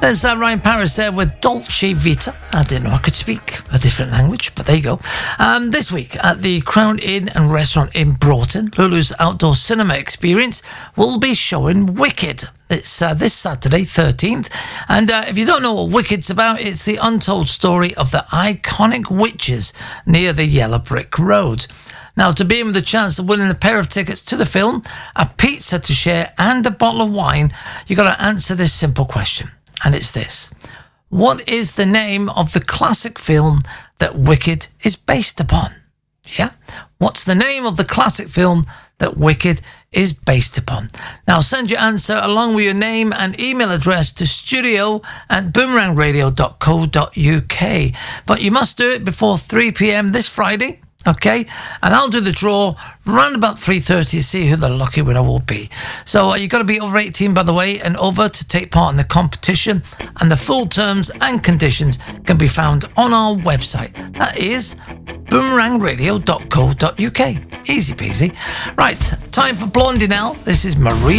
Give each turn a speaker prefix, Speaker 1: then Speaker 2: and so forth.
Speaker 1: There's Ryan Paris there with Dolce Vita. I didn't know I could speak a different language, but there you go. This week at the Crown Inn and Restaurant in Broughton, Lulu's Outdoor Cinema Experience will be showing Wicked. It's this Saturday, 13th. And if you don't know what Wicked's about, it's the untold story of the iconic witches near the Yellow Brick Road. Now, to be in with a chance of winning a pair of tickets to the film, a pizza to share and a bottle of wine, you've got to answer this simple question. And it's this. What is the name of the classic film that Wicked is based upon? Yeah? What's the name of the classic film that Wicked is based upon? Now send your answer along with your name and email address to studio@boomerangradio.co.uk. But you must do it before 3 p.m. this Friday. Okay, and I'll do the draw around about 3:30 to see who the lucky winner will be. So you've got to be over 18, by the way, and over to take part in the competition. And the full terms and conditions can be found on our website. That is boomerangradio.co.uk. Easy peasy. Right, time for Blondie now. This is Maria.